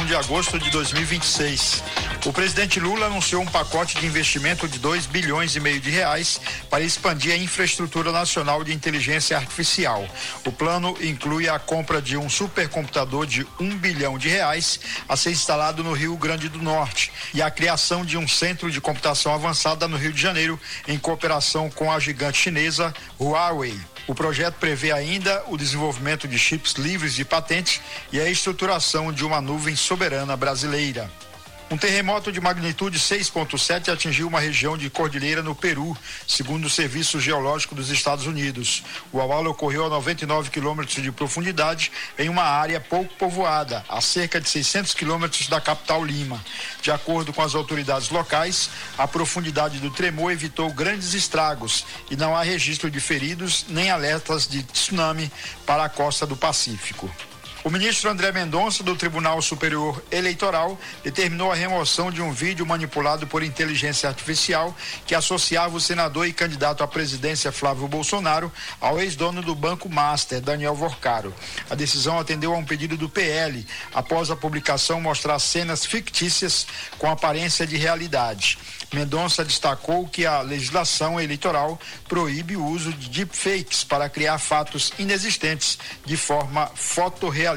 de agosto de 2026. O presidente Lula anunciou um pacote de investimento de 2,5 bilhões de reais para expandir a infraestrutura nacional de inteligência artificial. O plano inclui a compra de um supercomputador de R$1 bilhão a ser instalado no Rio Grande do Norte e a criação de um centro de computação avançada no Rio de Janeiro, em cooperação com a gigante chinesa Huawei. O projeto prevê ainda o desenvolvimento de chips livres de patente e a estruturação de uma nuvem soberana brasileira. Um terremoto de magnitude 6,7 atingiu uma região de cordilheira no Peru, segundo o Serviço Geológico dos Estados Unidos. O abalo ocorreu a 99 quilômetros de profundidade em uma área pouco povoada, a cerca de 600 quilômetros da capital Lima. De acordo com as autoridades locais, a profundidade do tremor evitou grandes estragos e não há registro de feridos nem alertas de tsunami para a costa do Pacífico. O ministro André Mendonça, do Tribunal Superior Eleitoral, determinou a remoção de um vídeo manipulado por inteligência artificial que associava o senador e candidato à presidência Flávio Bolsonaro ao ex-dono do Banco Master, Daniel Vorcaro. A decisão atendeu a um pedido do PL, após a publicação mostrar cenas fictícias com aparência de realidade. Mendonça destacou que a legislação eleitoral proíbe o uso de deepfakes para criar fatos inexistentes de forma fotorrealista.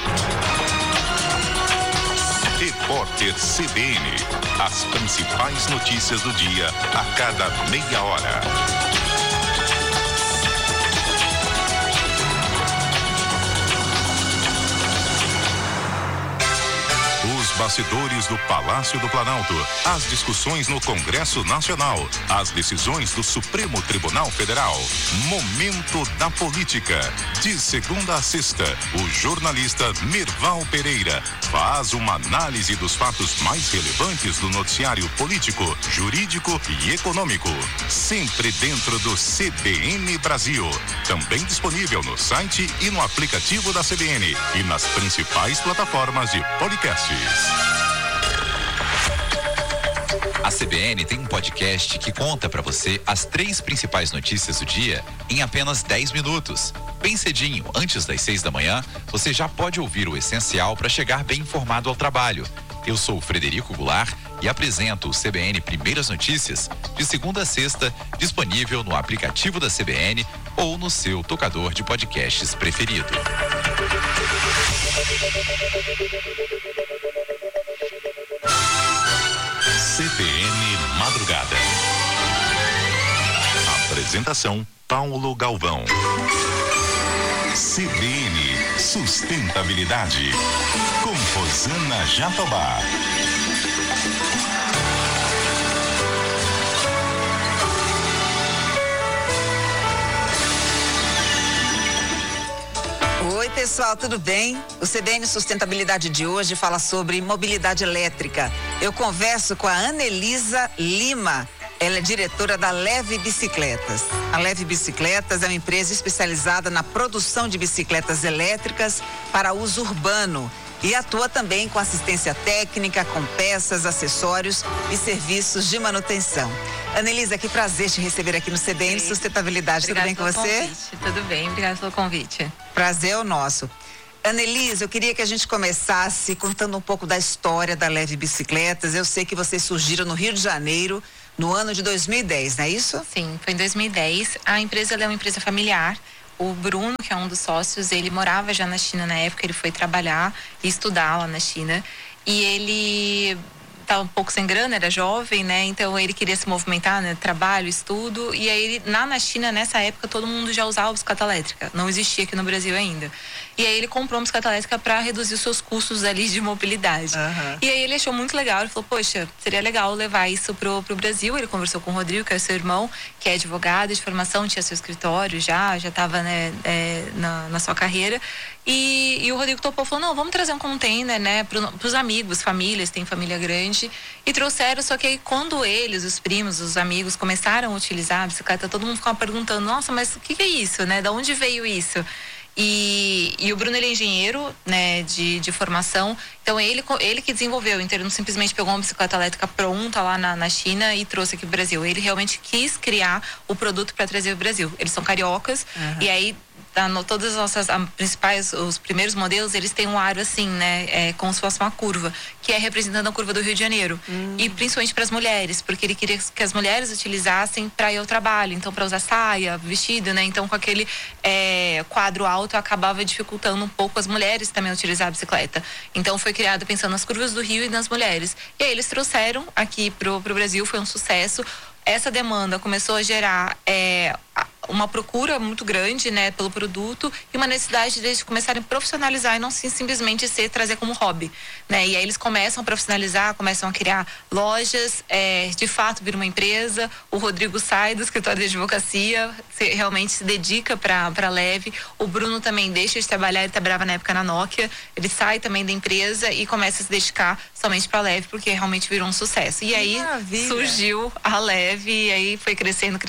Repórter CBN. As principais notícias do dia a cada meia hora. Bastidores do Palácio do Planalto, as discussões no Congresso Nacional, as decisões do Supremo Tribunal Federal. Momento da Política. De segunda a sexta, o jornalista Mirval Pereira faz uma análise dos fatos mais relevantes do noticiário político, jurídico e econômico. Sempre dentro do CBN Brasil. Também disponível no site e no aplicativo da CBN e nas principais plataformas de podcasts. A CBN tem um podcast que conta para você as 3 principais notícias do dia em apenas 10 minutos. Bem cedinho, antes das 6 da manhã, você já pode ouvir o essencial para chegar bem informado ao trabalho. Eu sou o Frederico Goulart e apresento o CBN Primeiras Notícias de segunda a sexta, disponível no aplicativo da CBN ou no seu tocador de podcasts preferido. CBN Madrugada. Apresentação: Paulo Galvão. CBN Sustentabilidade, com Rosana Jatobá. Oi, pessoal, tudo bem? O CBN Sustentabilidade de hoje fala sobre mobilidade elétrica. Eu converso com a Anelisa Lima. Ela é diretora da Leve Bicicletas. A Leve Bicicletas é uma empresa especializada na produção de bicicletas elétricas para uso urbano e atua também com assistência técnica, com peças, acessórios e serviços de manutenção. Anelisa, que prazer te receber aqui no CBN Sustentabilidade. Obrigada. Tudo bem com você? Convite. Tudo bem, obrigada pelo convite. Prazer é o nosso. Anelisa, eu queria que a gente começasse contando um pouco da história da Leve Bicicletas. Eu sei que vocês surgiram no Rio de Janeiro no ano de 2010, não é isso? Sim, foi em 2010. A empresa é uma empresa familiar. O Bruno, que é um dos sócios, ele morava já na China na época, ele foi trabalhar e estudar lá na China. E ele estava um pouco sem grana, era jovem, né? Então ele queria se movimentar, né? Trabalho, estudo. E aí na China, nessa época, todo mundo já usava bicicleta elétrica. Não existia aqui no Brasil ainda. E aí ele comprou uma bicicleta elétrica para reduzir os seus custos ali de mobilidade. Uhum. E aí ele achou muito legal, ele falou, poxa, seria legal levar isso pro Brasil. Ele conversou com o Rodrigo, que é seu irmão, que é advogado de formação, tinha seu escritório já estava, né, na sua carreira. E o Rodrigo topou, falou, não, vamos trazer um container, né, pros amigos, famílias, tem família grande. E trouxeram, só que aí quando eles, os primos, os amigos, começaram a utilizar a bicicleta, todo mundo ficava perguntando, nossa, mas o que é isso, né? Da onde veio isso? E o Bruno, ele é engenheiro, né, de formação, então ele que desenvolveu, então ele não simplesmente pegou uma bicicleta elétrica pronta lá na China e trouxe aqui pro Brasil, ele realmente quis criar o produto para trazer o Brasil. Eles são cariocas, e aí todas as nossas principais, os primeiros modelos, eles têm um aro assim, né? Como se fosse uma curva, que é representando a curva do Rio de Janeiro. E principalmente para as mulheres, porque ele queria que as mulheres utilizassem para ir ao trabalho, então para usar saia, vestido, né? Então com aquele quadro alto acabava dificultando um pouco as mulheres também utilizar a bicicleta. Então foi criado pensando nas curvas do Rio e nas mulheres. E aí eles trouxeram aqui pro Brasil, foi um sucesso. Essa demanda começou a gerar uma procura muito grande, né, pelo produto e uma necessidade de começarem a profissionalizar e não simplesmente trazer como hobby, né? E aí eles começam a profissionalizar, começam a criar lojas, de fato vira uma empresa. O Rodrigo sai do escritório de advocacia, realmente se dedica para a Leve. O Bruno também deixa de trabalhar, ele trabalhava na época na Nokia, ele sai também da empresa e começa a se dedicar somente para a Leve, porque realmente virou um sucesso. E aí surgiu a Leve e aí foi crescendo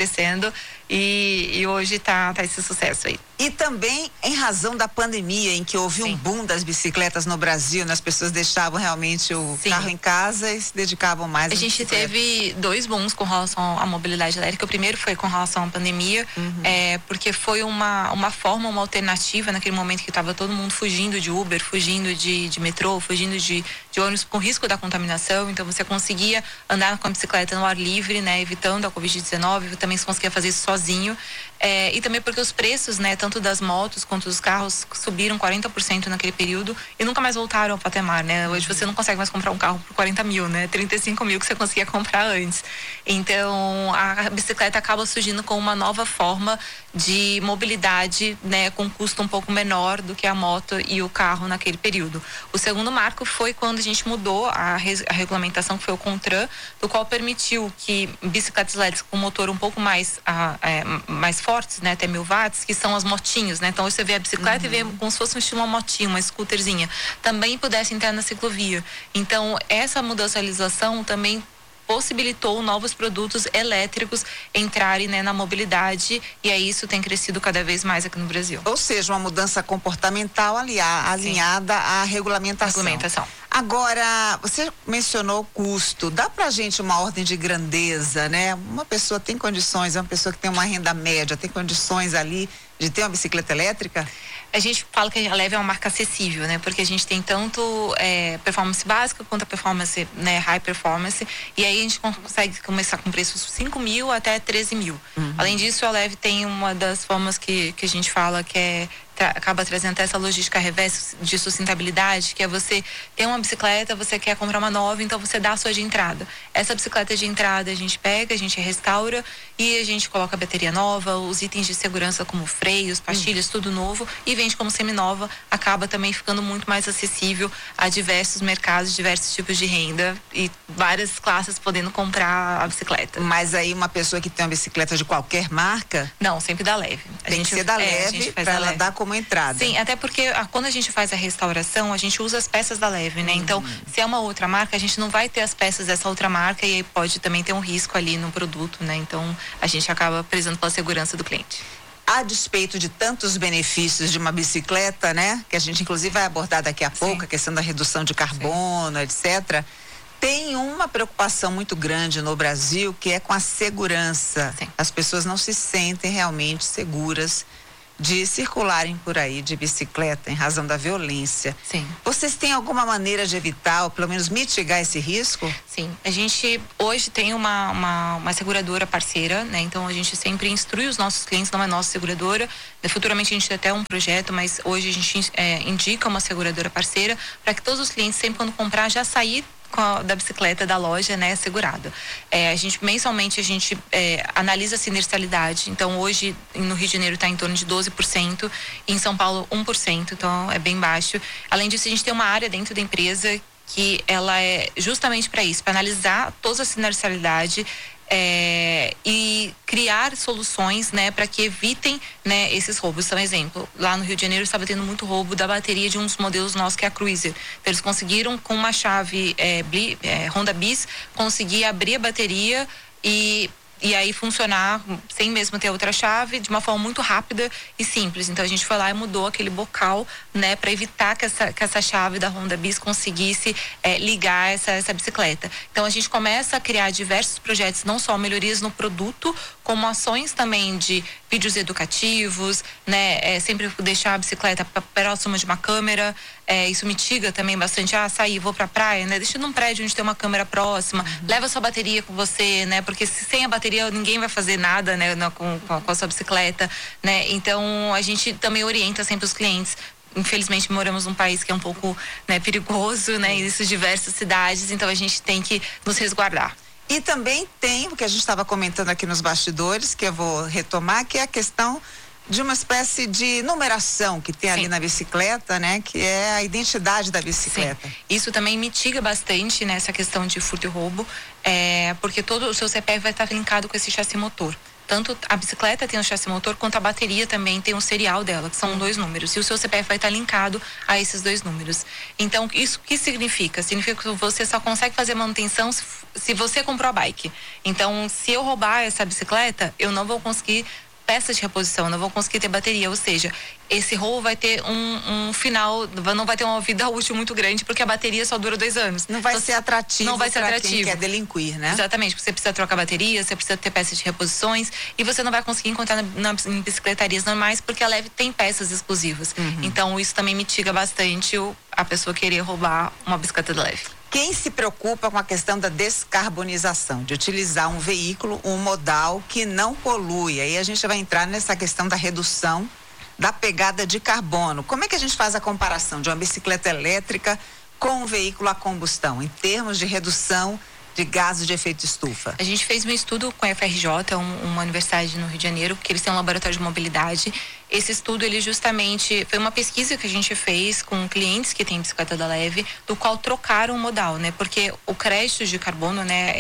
e hoje tá esse sucesso aí. E também em razão da pandemia, em que houve um boom das bicicletas no Brasil, né? As pessoas deixavam realmente o carro em casa e se dedicavam mais. A gente teve 2 booms com relação à mobilidade elétrica. O primeiro foi com relação à pandemia, porque foi uma alternativa naquele momento que estava todo mundo fugindo de Uber, fugindo de metrô, fugindo de ônibus com risco da contaminação. Então você conseguia andar com a bicicleta no ar livre, né? Evitando a Covid-19, também você conseguia fazer isso sozinho. E também porque os preços, né, tanto das motos quanto dos carros subiram 40% naquele período e nunca mais voltaram ao patamar, né? Hoje você não consegue mais comprar um carro por 40 mil, né? 35 mil que você conseguia comprar antes. Então a bicicleta acaba surgindo com uma nova forma de mobilidade, né, com custo um pouco menor do que a moto e o carro naquele período. O segundo marco foi quando a gente mudou a regulamentação, que foi o CONTRAN, do qual permitiu que bicicletas elétricas com motor um pouco mais fortes, né, até 1000 watts, que são as motinhos, né? Então você vê a bicicleta e vê como se fosse um estilo uma motinha, uma scooterzinha, também pudesse entrar na ciclovia. Então essa mudança de legislação também possibilitou novos produtos elétricos entrarem, né, na mobilidade, e aí isso tem crescido cada vez mais aqui no Brasil. Ou seja, uma mudança comportamental alinhada à regulamentação. Agora, você mencionou o custo. Dá pra gente uma ordem de grandeza, né? Uma pessoa tem condições, uma pessoa que tem uma renda média, tem condições ali de ter uma bicicleta elétrica? A gente fala que a Leve é uma marca acessível, né? Porque a gente tem tanto performance básica quanto a performance, né, high performance. E aí a gente consegue começar com preços 5 mil até 13 mil. Além disso, a Leve tem uma das formas que a gente fala que acaba trazendo até essa logística reversa de sustentabilidade, que é você ter uma bicicleta, você quer comprar uma nova, então você dá a sua de entrada. Essa bicicleta de entrada a gente pega, a gente restaura e a gente coloca a bateria nova, os itens de segurança como freios, pastilhas, tudo novo, e vende como seminova. Acaba também ficando muito mais acessível a diversos mercados, diversos tipos de renda e várias classes podendo comprar a bicicleta. Mas aí uma pessoa que tem uma bicicleta de qualquer marca? Não, sempre da Leve. Tem que ser da Leve para ela dar como entrada. Sim, até porque quando a gente faz a restauração, a gente usa as peças da Leve, né? Então, se é uma outra marca, a gente não vai ter as peças dessa outra marca e aí pode também ter um risco ali no produto, né? Então, a gente acaba prezando pela segurança do cliente. A despeito de tantos benefícios de uma bicicleta, né? Que a gente inclusive vai abordar daqui a pouco, a questão da redução de carbono, etc. Tem uma preocupação muito grande no Brasil que é com a segurança. Sim. As pessoas não se sentem realmente seguras de circularem por aí de bicicleta em razão da violência. Sim. Vocês têm alguma maneira de evitar ou pelo menos mitigar esse risco? Sim, a gente hoje tem uma seguradora parceira, né? Então a gente sempre instrui os nossos clientes, não é nossa seguradora. Futuramente a gente tem até um projeto, mas hoje a gente indica uma seguradora parceira para que todos os clientes sempre quando comprar já sair da bicicleta da loja, né, segurada. A gente mensalmente analisa a sinistralidade. Então hoje no Rio de Janeiro está em torno de 12%, e em São Paulo 1%, então é bem baixo. Além disso, a gente tem uma área dentro da empresa que ela é justamente para isso, para analisar toda a sinistralidade e criar soluções, né, para que evitem, né, esses roubos. Então, exemplo, lá no Rio de Janeiro estava tendo muito roubo da bateria de um dos modelos nossos, que é a Cruiser. Então, eles conseguiram, com uma chave Honda Bis, conseguir abrir a bateria e e aí funcionar sem mesmo ter outra chave, de uma forma muito rápida e simples. Então a gente foi lá e mudou aquele bocal, né, para evitar que essa chave da Honda Bis conseguisse ligar essa bicicleta. Então a gente começa a criar diversos projetos, não só melhorias no produto, como ações também de vídeos educativos, né, sempre deixar a bicicleta próxima de uma câmera. Isso mitiga também bastante, sair, vou pra praia, né? Deixa num prédio onde tem uma câmera próxima, leva sua bateria com você, né? Porque sem a bateria ninguém vai fazer nada, né? Com a sua bicicleta, né? Então a gente também orienta sempre os clientes. Infelizmente moramos num país que é um pouco, né, perigoso, né? Em diversas cidades, então a gente tem que nos resguardar. E também tem o que a gente estava comentando aqui nos bastidores, que eu vou retomar, que é a questão de uma espécie de numeração que tem ali na bicicleta, né? Que é a identidade da bicicleta. Sim. Isso também mitiga bastante, né, essa questão de furto e roubo, porque todo o seu CPF vai estar linkado com esse chassi motor. Tanto a bicicleta tem um chassi motor, quanto a bateria também tem um serial dela, que são 2 números. E o seu CPF vai estar linkado a esses 2 números. Então, isso que significa? Significa que você só consegue fazer manutenção se você comprou a bike. Então, se eu roubar essa bicicleta, eu não vou conseguir peças de reposição, não vou conseguir ter bateria, ou seja, esse roubo vai ter um final, não vai ter uma vida útil muito grande, porque a bateria só dura 2 anos. Não vai ser atrativo. Não vai ser atrativo. Quem quer delinquir, né? Exatamente, porque você precisa trocar bateria, você precisa ter peças de reposições, e você não vai conseguir encontrar em bicicletarias normais, porque a Leve tem peças exclusivas. Então isso também mitiga bastante a pessoa querer roubar uma bicicleta da Leve. Quem se preocupa com a questão da descarbonização, de utilizar um veículo, um modal que não polui, aí a gente vai entrar nessa questão da redução da pegada de carbono. Como é que a gente faz a comparação de uma bicicleta elétrica com um veículo a combustão, em termos de redução de gases de efeito estufa? A gente fez um estudo com a FRJ, uma universidade no Rio de Janeiro, porque eles têm um laboratório de mobilidade. Esse estudo, ele justamente foi uma pesquisa que a gente fez com clientes que têm bicicleta da Leve, do qual trocaram o modal, né? Porque o crédito de carbono, né,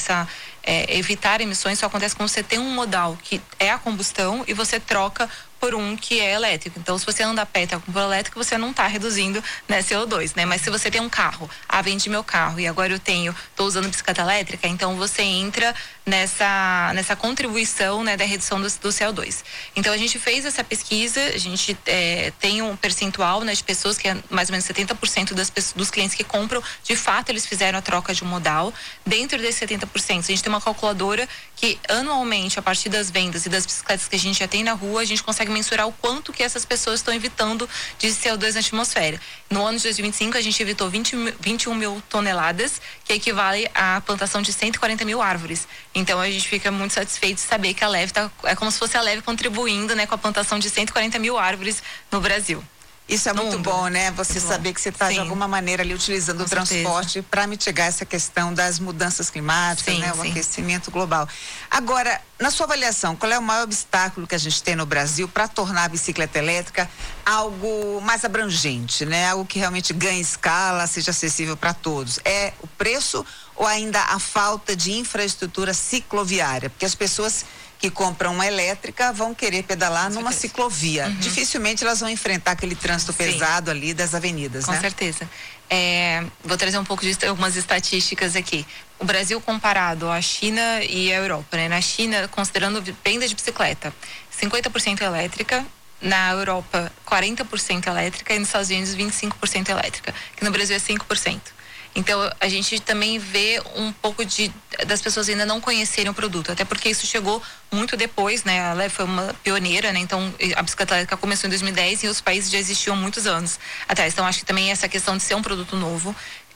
evitar emissões só acontece quando você tem um modal que é a combustão e você troca por um que é elétrico. Então, se você anda a pé e tá com modal elétrico, você não está reduzindo, né, CO2, né? Mas se você tem um carro, vendi meu carro e agora tô usando bicicleta elétrica, então você entra nessa contribuição, né, da redução do CO2. Então, a gente fez essa pesquisa, a gente tem um percentual, né, de pessoas que é mais ou menos 70% dos clientes que compram, de fato, eles fizeram a troca de um modal. Dentro desses 70%, a gente tem uma calculadora que anualmente, a partir das vendas e das bicicletas que a gente já tem na rua, a gente consegue mensurar o quanto que essas pessoas estão evitando de CO2 na atmosfera. No ano de 2025, a gente evitou 21 mil toneladas, que equivale à plantação de 140 mil árvores. Então, a gente fica muito satisfeito de saber que a Leve é como se fosse a Leve contribuindo, né, com a plantação de 140 mil árvores no Brasil. Isso é muito bom, né? Você saber que você está de alguma maneira ali utilizando o transporte para mitigar essa questão das mudanças climáticas, né? O aquecimento global. Agora, na sua avaliação, qual é o maior obstáculo que a gente tem no Brasil para tornar a bicicleta elétrica algo mais abrangente, né? Algo que realmente ganhe escala, seja acessível para todos? É o preço ou ainda a falta de infraestrutura cicloviária? Porque as pessoas que compram uma elétrica vão querer pedalar numa ciclovia. Dificilmente elas vão enfrentar aquele trânsito pesado ali das avenidas, né? Com certeza. Vou trazer um pouco de algumas estatísticas aqui. O Brasil comparado à China e à Europa, né? Na China, considerando venda de bicicleta, 50% elétrica. Na Europa, 40% elétrica. E nos Estados Unidos, 25% elétrica. Que no Brasil é 5%. Então, a gente também vê um pouco das pessoas ainda não conhecerem o produto, até porque isso chegou muito depois, né? A Leve foi uma pioneira, né? Então, a bicicleta elétrica começou em 2010 e os países já existiam há muitos anos atrás. Então, acho que também essa questão de ser um produto novo.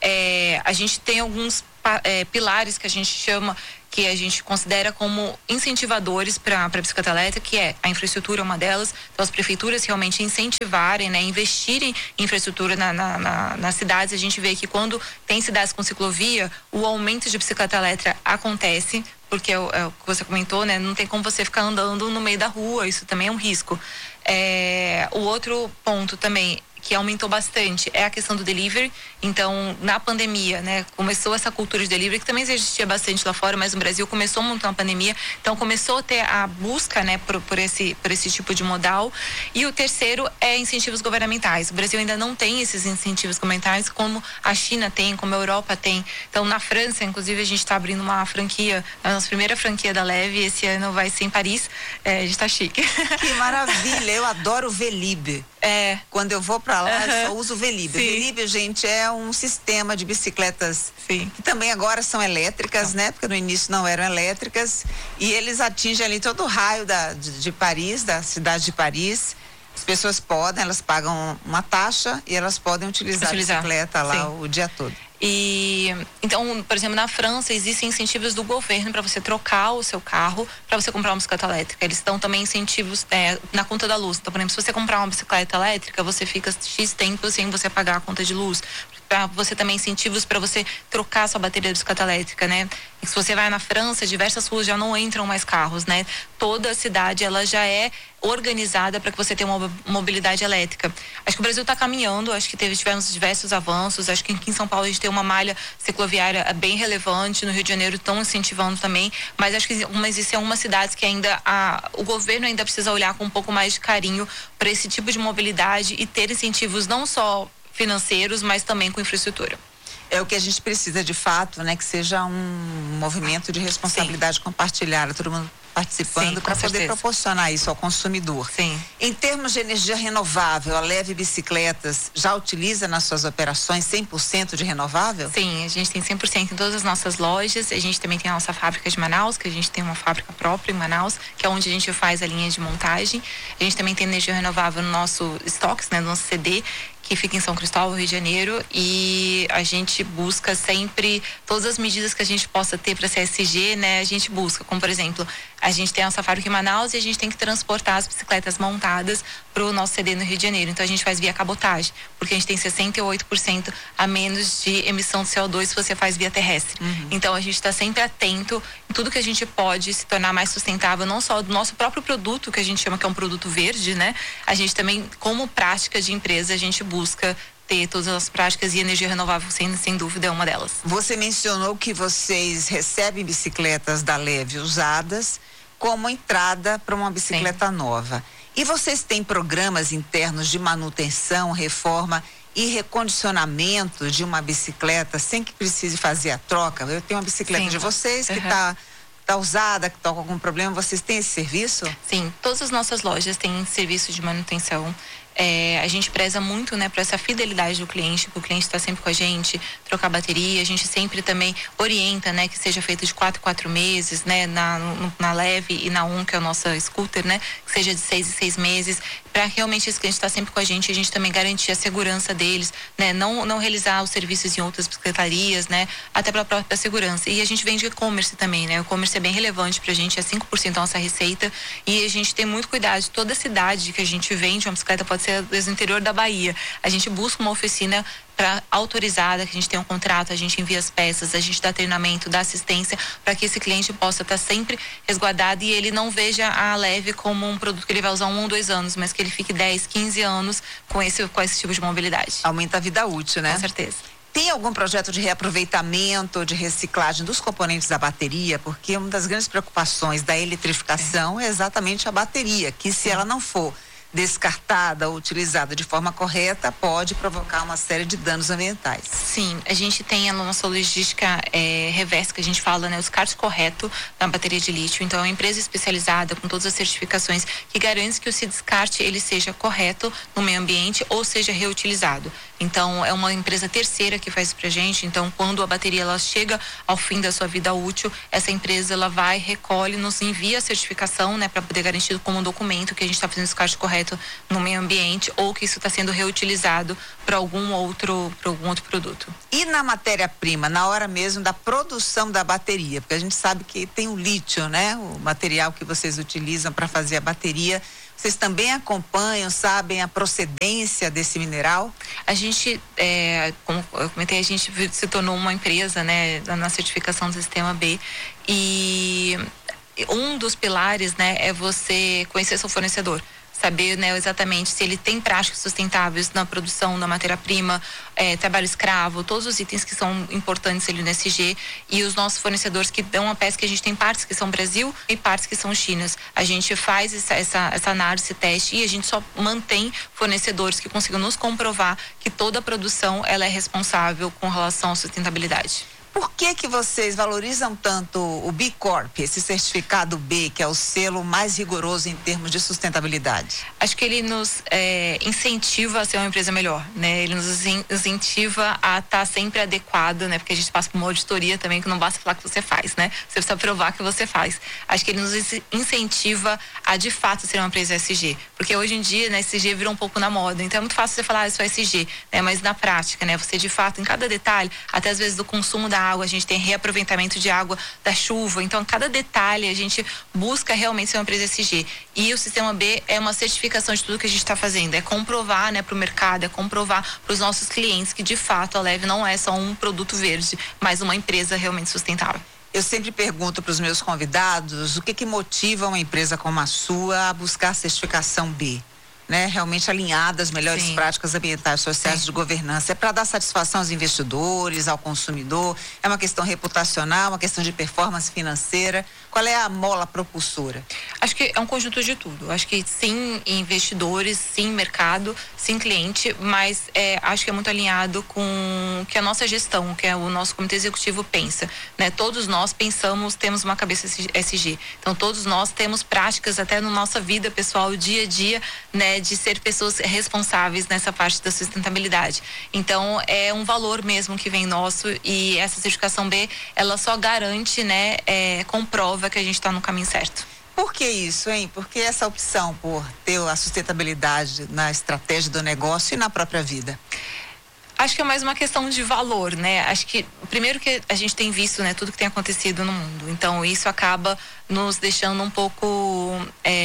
A gente tem alguns pilares que a gente chama, que a gente considera como incentivadores para a bicicleta elétrica, que é a infraestrutura, uma delas. Então, as prefeituras realmente incentivarem, né, investirem em infraestrutura nas cidades. A gente vê que quando tem cidades com ciclovia, o aumento de bicicleta elétrica acontece, porque é o que você comentou, né? Não tem como você ficar andando no meio da rua, isso também é um risco. O outro ponto também, que aumentou bastante é a questão do delivery. Então, na pandemia, né, começou essa cultura de delivery, que também existia bastante lá fora, mas no Brasil começou muito na pandemia. Então, começou a ter a busca, né, por esse tipo de modal. E o terceiro é incentivos governamentais. O Brasil ainda não tem esses incentivos governamentais como a China tem, como a Europa tem. Então, na França, inclusive, a gente está abrindo uma franquia, a nossa primeira franquia da Leve, esse ano vai ser em Paris. A gente está chique. Que maravilha, eu adoro o Velib. Quando eu vou para lá, eu só uso o Velib. O Velib, gente, é um sistema de bicicletas que também agora são elétricas, né? Porque no início não eram elétricas. E eles atingem ali todo o raio de Paris, da cidade de Paris. As pessoas elas pagam uma taxa e elas podem utilizar a bicicleta lá o dia todo. E então, por exemplo, na França existem incentivos do governo para você trocar o seu carro para você comprar uma bicicleta elétrica. Eles dão também incentivos na conta da luz. Então, por exemplo, se você comprar uma bicicleta elétrica, você fica X tempo sem você pagar a conta de luz. Para você também incentivos para você trocar sua bateria de bicicleta elétrica, né? E se você vai na França, diversas ruas já não entram mais carros, né? Toda a cidade ela já é organizada para que você tenha uma mobilidade elétrica. Acho que o Brasil está caminhando, acho que tivemos diversos avanços, acho que aqui em São Paulo a gente tem uma malha cicloviária bem relevante, no Rio de Janeiro estão incentivando também, mas acho que existem algumas cidades que ainda o governo ainda precisa olhar com um pouco mais de carinho para esse tipo de mobilidade e ter incentivos não só financeiros, mas também com infraestrutura. É o que a gente precisa de fato, né? Que seja um movimento de responsabilidade compartilhada, todo mundo participando para poder proporcionar isso ao consumidor. Sim. Em termos de energia renovável, a Leve Bicicletas já utiliza nas suas operações 100% de renovável? Sim, a gente tem 100% em todas as nossas lojas. A gente também tem a nossa fábrica de Manaus, que a gente tem uma fábrica própria em Manaus, que é onde a gente faz a linha de montagem. A gente também tem energia renovável no nosso estoques, né, no nosso CD, que fica em São Cristóvão, Rio de Janeiro, e a gente busca sempre todas as medidas que a gente possa ter para CSG, né? A gente busca, como por exemplo, a gente tem a nossa fábrica em Manaus e a gente tem que transportar as bicicletas montadas para o nosso CD no Rio de Janeiro. Então a gente faz via cabotagem, porque a gente tem 68% a menos de emissão de CO2 se você faz via terrestre. Então a gente está sempre atento em tudo que a gente pode se tornar mais sustentável, não só do nosso próprio produto, que a gente chama que é um produto verde, né? A gente também, como prática de empresa, a gente busca ter todas as práticas e energia renovável, sem dúvida, é uma delas. Você mencionou que vocês recebem bicicletas da Leve usadas como entrada para uma bicicleta nova. E vocês têm programas internos de manutenção, reforma e recondicionamento de uma bicicleta sem que precise fazer a troca? Eu tenho uma bicicleta de vocês que está usada, que está com algum problema. Vocês têm esse serviço? Sim, todas as nossas lojas têm serviço de manutenção. A gente preza muito, né, para essa fidelidade do cliente, que o cliente está sempre com a gente, trocar bateria. A gente sempre também orienta, né, que seja feito de 4 em 4 meses, né, na Leve e na que é a nossa scooter, né, que seja de 6 em 6 meses, para realmente esse cliente estar sempre com a gente também garantir a segurança deles, né, não realizar os serviços em outras bicicletarias, né, até pela própria segurança. E a gente vende e-commerce também, né, o e-commerce é bem relevante pra gente, é 5% da nossa receita, e a gente tem muito cuidado de toda a cidade que a gente vende uma bicicleta, pode ser desde o interior da Bahia. A gente busca uma oficina autorizada, que a gente tem um contrato, a gente envia as peças, a gente dá treinamento, dá assistência para que esse cliente possa estar sempre resguardado e ele não veja a Leve como um produto que ele vai usar 1 ou 2 anos, mas que ele fique 10, 15 anos com esse tipo de mobilidade. Aumenta a vida útil, né? Com certeza. Tem algum projeto de reaproveitamento, de reciclagem dos componentes da bateria? Porque uma das grandes preocupações da eletrificação é exatamente a bateria, que se ela não for descartada ou utilizada de forma correta, pode provocar uma série de danos ambientais. Sim, a gente tem a nossa logística reversa, que a gente fala, né, o descarte correto da bateria de lítio. Então, é uma empresa especializada com todas as certificações que garante que o descarte ele seja correto no meio ambiente ou seja reutilizado. Então, é uma empresa terceira que faz isso pra gente. Então, quando a bateria ela chega ao fim da sua vida útil, essa empresa ela vai, recolhe, nos envia a certificação, né, para poder garantir como um documento que a gente está fazendo descarte correto no meio ambiente ou que isso está sendo reutilizado para algum outro produto. E na matéria-prima, na hora mesmo da produção da bateria, porque a gente sabe que tem o lítio, né, o material que vocês utilizam para fazer a bateria. Vocês também acompanham, sabem a procedência desse mineral? A gente, como eu comentei, a gente se tornou uma empresa, né, na certificação do Sistema B, e um dos pilares, né, é você conhecer seu fornecedor. saber, né, exatamente se ele tem práticas sustentáveis na produção da matéria-prima, trabalho escravo, todos os itens que são importantes ali no SG, e os nossos fornecedores que dão a pesca, a gente tem partes que são Brasil e partes que são Chinas. A gente faz essa análise, esse teste, e a gente só mantém fornecedores que consigam nos comprovar que toda a produção ela é responsável com relação à sustentabilidade. Por que vocês valorizam tanto o B Corp, esse certificado B, que é o selo mais rigoroso em termos de sustentabilidade? Acho que ele nos incentiva a ser uma empresa melhor, né? Ele nos incentiva a estar sempre adequado, né? Porque a gente passa por uma auditoria também, que não basta falar que você faz, né? Você precisa provar que você faz. Acho que ele nos incentiva a, de fato, ser uma empresa ESG. Porque hoje em dia, né, ESG virou um pouco na moda. Então é muito fácil você falar, isso é ESG, né? Mas na prática, né? Você, de fato, em cada detalhe, até às vezes do consumo da água, a gente tem reaproveitamento de água da chuva, então cada detalhe a gente busca realmente ser uma empresa ESG, e o Sistema B é uma certificação de tudo que a gente está fazendo, é comprovar, né, para o mercado, é comprovar para os nossos clientes que de fato a Leve não é só um produto verde, mas uma empresa realmente sustentável. Eu sempre pergunto para os meus convidados o que motiva uma empresa como a sua a buscar a certificação B, né? Realmente alinhada às melhores Sim. práticas ambientais, sociais, de governança. É para dar satisfação aos investidores, ao consumidor? É uma questão reputacional, uma questão de performance financeira? Qual é a mola propulsora? Acho que é um conjunto de tudo. Acho que sim, investidores, sim, mercado, sim, cliente, mas acho que é muito alinhado com o que a nossa gestão, que é o nosso comitê executivo pensa, né? Todos nós pensamos, temos uma cabeça ESG. Então, todos nós temos práticas até na nossa vida pessoal, dia a dia, né? De ser pessoas responsáveis nessa parte da sustentabilidade. Então, é um valor mesmo que vem nosso, e essa certificação B, ela só garante, né? Comprova que a gente está no caminho certo. Por que isso, hein? Por que essa opção por ter a sustentabilidade na estratégia do negócio e na própria vida? Acho que é mais uma questão de valor, né? Acho que, primeiro que a gente tem visto, né, tudo que tem acontecido no mundo. Então, isso acaba nos deixando um pouco...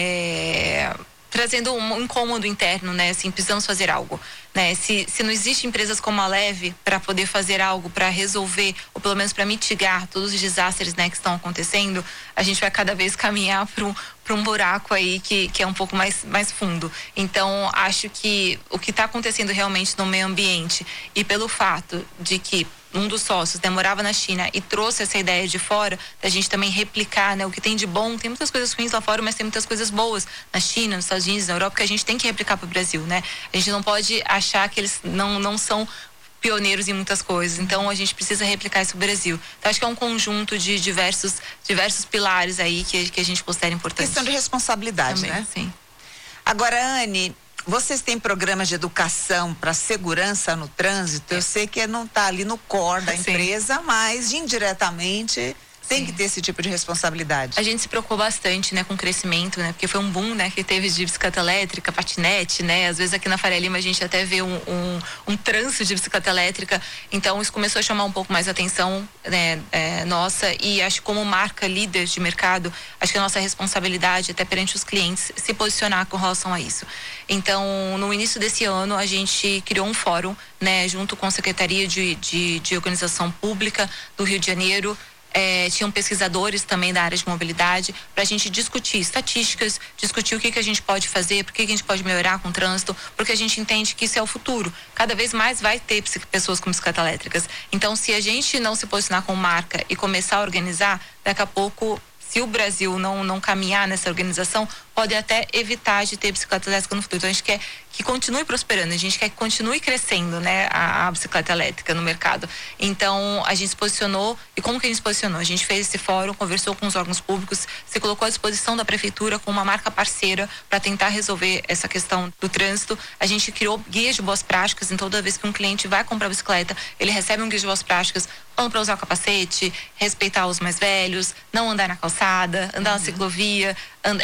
trazendo um incômodo interno, né? Assim, precisamos fazer algo, né? Se não existe empresas como a Leve para poder fazer algo, para resolver, ou pelo menos para mitigar todos os desastres, né, que estão acontecendo, a gente vai cada vez caminhar para um buraco aí que é um pouco mais fundo. Então, acho que o que está acontecendo realmente no meio ambiente, e pelo fato de que um dos sócios, né, morava na China e trouxe essa ideia de fora, da gente também replicar, né, o que tem de bom. Tem muitas coisas ruins lá fora, mas tem muitas coisas boas na China, nos Estados Unidos, na Europa, que a gente tem que replicar para o Brasil, né? A gente não pode achar que eles não são pioneiros em muitas coisas, então a gente precisa replicar isso no Brasil. Então, acho que é um conjunto de diversos pilares aí que a gente considera importante. Questão de responsabilidade, também, né? Sim. Agora, Anne, vocês têm programas de educação para segurança no trânsito? Eu sei que não está ali no core da empresa, mas indiretamente tem que ter esse tipo de responsabilidade. A gente se preocupou bastante, né, com o crescimento, né, porque foi um boom, né, que teve de bicicleta elétrica, patinete, né, às vezes aqui na Faria Lima a gente até vê um trânsito de bicicleta elétrica, então isso começou a chamar um pouco mais a atenção, né, nossa, e acho que como marca líder de mercado, acho que a nossa responsabilidade até perante os clientes se posicionar com relação a isso. Então, no início desse ano, a gente criou um fórum, né, junto com a Secretaria de Organização Pública do Rio de Janeiro. Tinham pesquisadores também da área de mobilidade, para a gente discutir estatísticas, discutir o que a gente pode fazer, por que a gente pode melhorar com o trânsito, porque a gente entende que isso é o futuro. Cada vez mais vai ter pessoas com bicicletas elétricas. Então, se a gente não se posicionar como marca e começar a organizar, daqui a pouco, se o Brasil não caminhar nessa organização, pode até evitar de ter bicicleta elétrica no futuro. Então, a gente quer que continue prosperando, a gente quer que continue crescendo, né, a bicicleta elétrica no mercado. Então, a gente se posicionou, e como que a gente se posicionou? A gente fez esse fórum, conversou com os órgãos públicos, se colocou à disposição da prefeitura com uma marca parceira para tentar resolver essa questão do trânsito. A gente criou guias de boas práticas, então toda vez que um cliente vai comprar bicicleta, ele recebe um guia de boas práticas, falando para usar o capacete, respeitar os mais velhos, não andar na calçada, andar na ciclovia,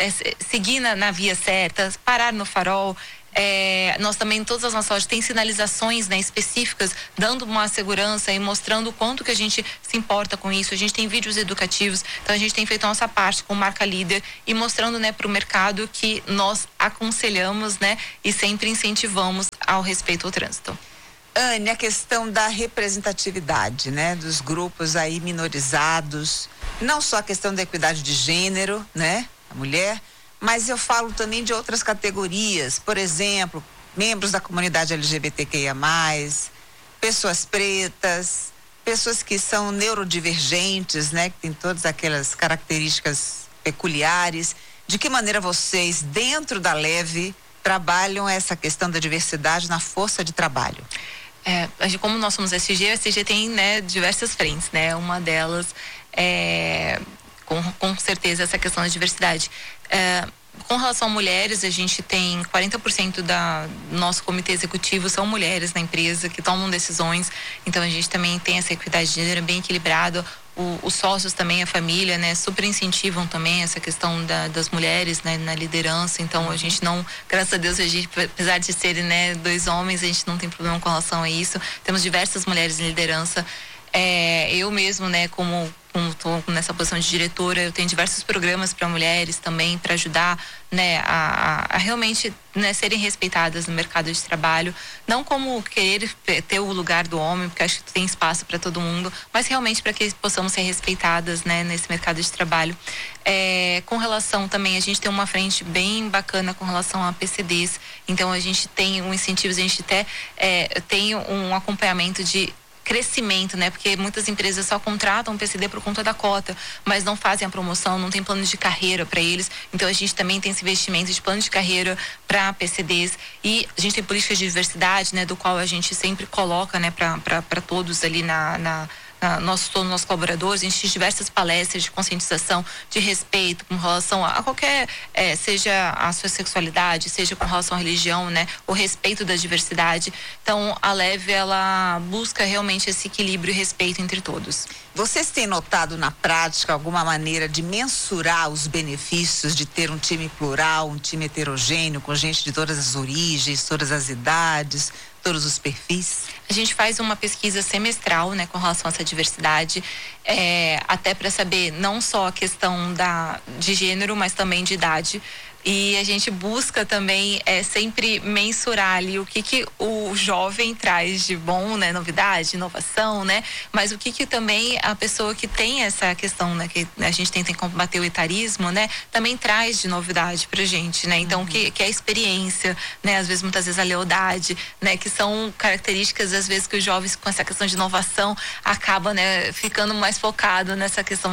seguir na via certa, parar no farol. Nós também, todas as nossas lojas têm sinalizações, né, específicas, dando uma segurança e mostrando o quanto que a gente se importa com isso. A gente tem vídeos educativos, então a gente tem feito a nossa parte com marca líder e mostrando, né, para o mercado que nós aconselhamos, né, e sempre incentivamos ao respeito ao trânsito. Anne, a questão da representatividade, né, dos grupos aí minorizados, não só a questão da equidade de gênero, né, a mulher, mas eu falo também de outras categorias, por exemplo, membros da comunidade LGBTQIA+, pessoas pretas, pessoas que são neurodivergentes, né, que tem todas aquelas características peculiares. De que maneira vocês, dentro da Leve, trabalham essa questão da diversidade na força de trabalho? Como nós somos SG, a SG tem, né, diversas frentes, né? Uma delas é, com certeza, essa questão da diversidade. Com relação a mulheres, a gente tem 40% do nosso comitê executivo são mulheres na empresa que tomam decisões, então a gente também tem essa equidade de gênero bem equilibrada. Os sócios também, a família, né, super incentivam também essa questão das mulheres, né, na liderança. Então a gente não, graças a Deus, a gente, apesar de serem, né, 2 homens, a gente não tem problema com relação a isso. Temos diversas mulheres em liderança. Eu mesmo, né, como estou nessa posição de diretora, eu tenho diversos programas para mulheres também, para ajudar, né, a realmente, né, serem respeitadas no mercado de trabalho, não como querer ter o lugar do homem, porque acho que tem espaço para todo mundo, mas realmente para que possamos ser respeitadas, né, nesse mercado de trabalho. Com relação também, a gente tem uma frente bem bacana com relação a PCDs, então a gente tem um incentivo, a gente até tem um acompanhamento de crescimento, né? Porque muitas empresas só contratam o PCD por conta da cota, mas não fazem a promoção, não tem plano de carreira para eles. Então a gente também tem esse investimento de plano de carreira para PCDs, e a gente tem políticas de diversidade, né? Do qual a gente sempre coloca, né? Para todos ali todos os nossos colaboradores. A gente tem diversas palestras de conscientização, de respeito com relação a qualquer, seja a sua sexualidade, seja com relação à religião, né? O respeito da diversidade. Então, a Leve, ela busca realmente esse equilíbrio e respeito entre todos. Vocês têm notado na prática alguma maneira de mensurar os benefícios de ter um time plural, um time heterogêneo, com gente de todas as origens, todas as idades, todos os perfis? A gente faz uma pesquisa semestral, né, com relação a essa diversidade, até para saber não só a questão de gênero, mas também de idade. E a gente busca também sempre mensurar ali o que o jovem traz de bom, né, novidade, inovação, né, mas o que também a pessoa que tem essa questão, né, que a gente tenta combater o etarismo, né, também traz de novidade pra gente, né, então que é a experiência, né, às vezes, muitas vezes a lealdade, né, que são características, às vezes, que os jovens com essa questão de inovação acabam, né, ficando mais focado nessa questão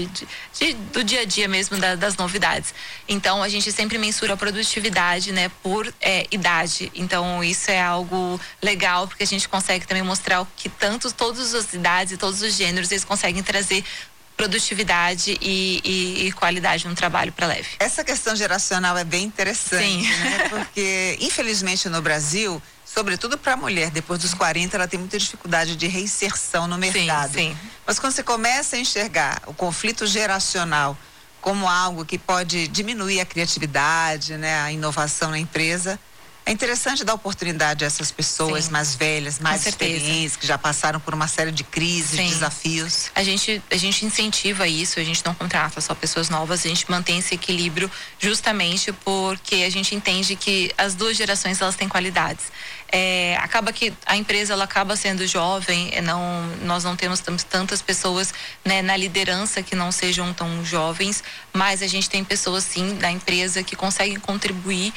do dia a dia mesmo, das novidades. Então a gente sempre mensura a produtividade, né, por idade. Então isso é algo legal, porque a gente consegue também mostrar o que todas as idades e todos os gêneros eles conseguem trazer produtividade e qualidade no trabalho para Leve. Essa questão geracional é bem interessante. Sim. Né? Porque infelizmente no Brasil, sobretudo para a mulher, depois dos 40, ela tem muita dificuldade de reinserção no mercado. Sim. Mas quando você começa a enxergar o conflito geracional como algo que pode diminuir a criatividade, né, a inovação na empresa, é interessante dar oportunidade a essas pessoas mais velhas, mais experientes, que já passaram por uma série de crises, desafios. A gente incentiva isso, a gente não contrata só pessoas novas, a gente mantém esse equilíbrio justamente porque a gente entende que as 2 gerações, elas têm qualidades. Acaba que a empresa, ela acaba sendo jovem, nós não temos tantas pessoas, né, na liderança que não sejam tão jovens, mas a gente tem pessoas sim da empresa que conseguem contribuir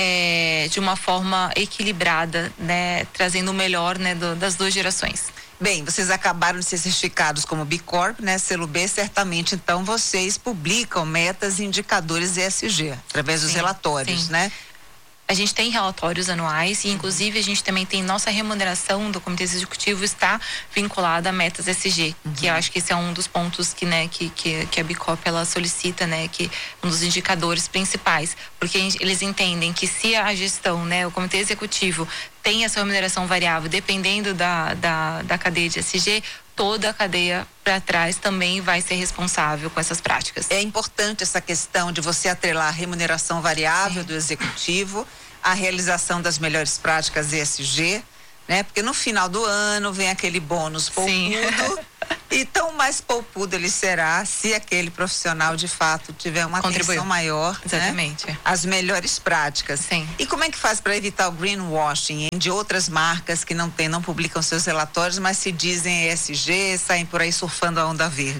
de uma forma equilibrada, né, trazendo o melhor, né, das 2 gerações. Bem, vocês acabaram de ser certificados como B Corp, né, selo B, certamente, então vocês publicam metas e indicadores ESG, através dos relatórios, né? A gente tem relatórios anuais e, inclusive, a gente também tem nossa remuneração do comitê executivo está vinculada a metas ESG, que eu acho que esse é um dos pontos que, né, que a Bicop ela solicita, né, que um dos indicadores principais, porque eles entendem que se a gestão, né, o comitê executivo tem essa remuneração variável, dependendo da cadeia de ESG, toda a cadeia para trás também vai ser responsável com essas práticas. É importante essa questão de você atrelar a remuneração variável do executivo, a realização das melhores práticas ESG, né? Porque no final do ano vem aquele bônus poupudo e tão mais poupudo ele será se aquele profissional de fato tiver uma atenção maior, exatamente, né? As melhores práticas. Sim. E como é que faz para evitar o greenwashing de outras marcas que não publicam seus relatórios, mas se dizem ESG, saem por aí surfando a onda verde?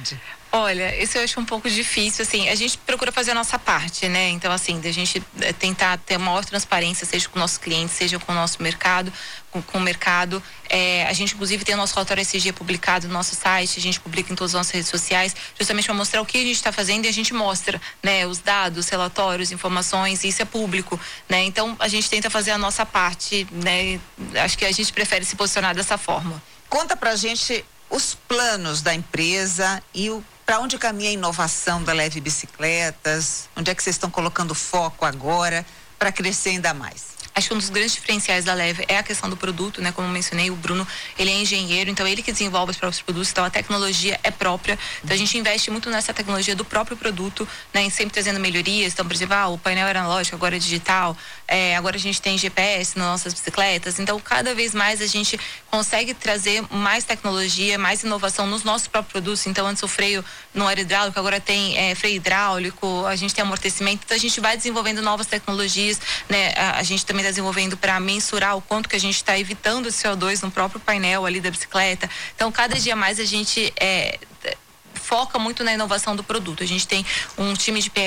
Olha, isso eu acho um pouco difícil, assim, a gente procura fazer a nossa parte, né? Então, assim, da gente tentar ter maior transparência, seja com o nosso cliente, seja com o nosso mercado, com o mercado. A gente, inclusive, tem o nosso relatório ESG publicado no nosso site, a gente publica em todas as nossas redes sociais, justamente para mostrar o que a gente está fazendo, e a gente mostra, né? Os dados, relatórios, informações, e isso é público, né? Então, a gente tenta fazer a nossa parte, né? Acho que a gente prefere se posicionar dessa forma. Conta pra gente os planos da empresa e para onde caminha a inovação da Leve Bicicletas, onde é que vocês estão colocando foco agora para crescer ainda mais? Acho que um dos grandes diferenciais da Leve é a questão do produto, né? Como eu mencionei, o Bruno, ele é engenheiro, então ele que desenvolve os próprios produtos, então a tecnologia é própria. Então a gente investe muito nessa tecnologia do próprio produto, né? Sempre trazendo melhorias. Então, por exemplo, o painel era analógico, agora é digital. Agora a gente tem GPS nas nossas bicicletas. Então, cada vez mais a gente consegue trazer mais tecnologia, mais inovação nos nossos próprios produtos. Então, antes o freio não era hidráulico, agora tem freio hidráulico, a gente tem amortecimento. Então, a gente vai desenvolvendo novas tecnologias, né? A gente também está desenvolvendo para mensurar o quanto que a gente está evitando o CO2 no próprio painel ali da bicicleta. Então, cada dia mais a gente foca muito na inovação do produto. A gente tem um time de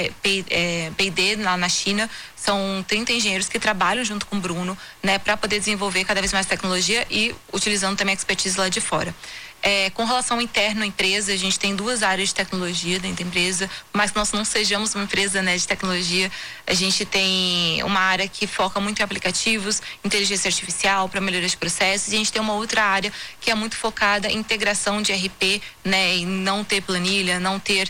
P&D lá na China, são 30 engenheiros que trabalham junto com o Bruno, né, para poder desenvolver cada vez mais tecnologia e utilizando também a expertise lá de fora. Com relação ao interno à empresa, a gente tem 2 áreas de tecnologia dentro da empresa, mas que nós não sejamos uma empresa, né, de tecnologia, a gente tem uma área que foca muito em aplicativos, inteligência artificial para melhorar os processos, e a gente tem uma outra área que é muito focada em integração de RP, né, em não ter planilha, não ter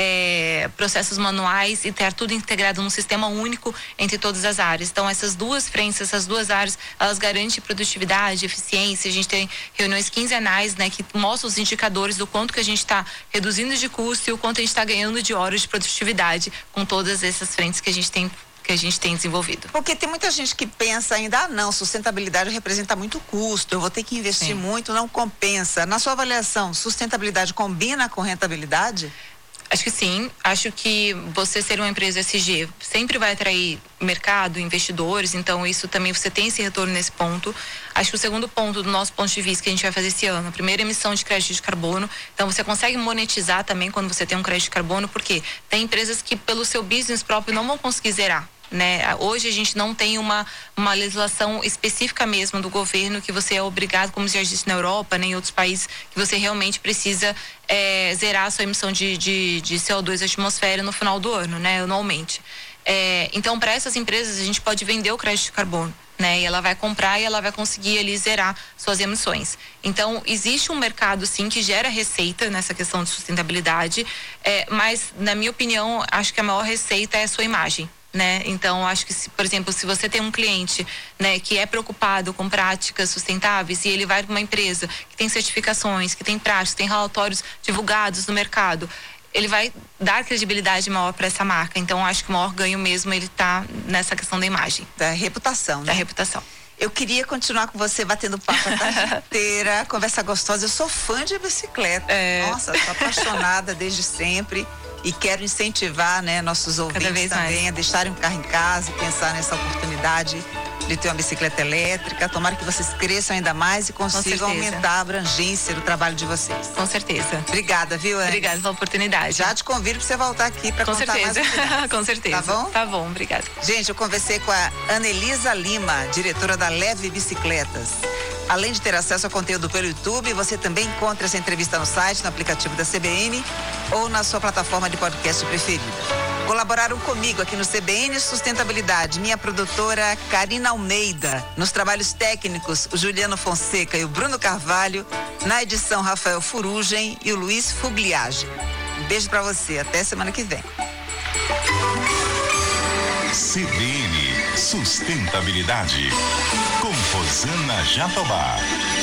processos manuais e ter tudo integrado num sistema único entre todas as áreas. Então, essas 2 frentes, essas 2 áreas, elas garantem produtividade, eficiência. A gente tem reuniões quinzenais, né, que mostram os indicadores do quanto que a gente está reduzindo de custo e o quanto a gente está ganhando de horas de produtividade com todas essas frentes que a gente tem desenvolvido. Porque tem muita gente que pensa ainda, não, sustentabilidade representa muito custo, eu vou ter que investir muito, não compensa. Na sua avaliação, sustentabilidade combina com rentabilidade? Acho que sim, acho que você ser uma empresa ESG sempre vai atrair mercado, investidores, então isso também você tem esse retorno nesse ponto. Acho que o segundo ponto do nosso ponto de vista que a gente vai fazer esse ano, a primeira emissão de crédito de carbono, então você consegue monetizar também quando você tem um crédito de carbono, porque tem empresas que pelo seu business próprio não vão conseguir zerar, né? Hoje a gente não tem uma legislação específica mesmo do governo que você é obrigado, como já existe na Europa, nem em outros países, que você realmente precisa zerar a sua emissão de CO2 à atmosfera no final do ano, né? Anualmente. Então, para essas empresas, a gente pode vender o crédito de carbono, né? E ela vai comprar e ela vai conseguir ali zerar suas emissões. Então, existe um mercado, sim, que gera receita nessa questão de sustentabilidade, mas, na minha opinião, acho que a maior receita é a sua imagem, né? Então, acho que, por exemplo, se você tem um cliente, né, que é preocupado com práticas sustentáveis e ele vai para uma empresa que tem certificações, que tem práticas, tem relatórios divulgados no mercado, ele vai dar credibilidade maior para essa marca. Então, acho que o maior ganho mesmo ele está nessa questão da imagem. Da reputação, né? Da reputação. Eu queria continuar com você batendo papo a tarde inteira, conversa gostosa. Eu sou fã de bicicleta. Nossa, sou apaixonada desde sempre e quero incentivar, né, nossos ouvintes também a deixarem o carro em casa e pensar nessa oportunidade de ter uma bicicleta elétrica. Tomara que vocês cresçam ainda mais e consigam aumentar a abrangência do trabalho de vocês. Com certeza. Obrigada, viu, Anne? Obrigada pela oportunidade. Já te convido para você voltar aqui para contar mais. Com certeza. Tá bom? Tá bom, obrigada. Gente, eu conversei com a Anelisa Lima, diretora da Leve Bicicletas. Além de ter acesso ao conteúdo pelo YouTube, você também encontra essa entrevista no site, no aplicativo da CBN ou na sua plataforma de podcast preferida. Colaboraram comigo aqui no CBN Sustentabilidade, minha produtora Karina Almeida. Nos trabalhos técnicos, o Juliano Fonseca e o Bruno Carvalho. Na edição, Rafael Furugem e o Luiz Fugliage. Um beijo pra você, até semana que vem. CBN Sustentabilidade, com Rosana Jatobá.